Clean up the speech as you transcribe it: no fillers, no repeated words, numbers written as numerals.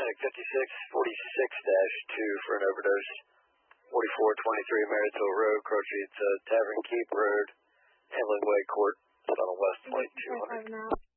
Medic 5646-2 for an overdose. 4423 Marysville Road, Croce Tavern Keep Road, Hamlin Way Court, on West 2200.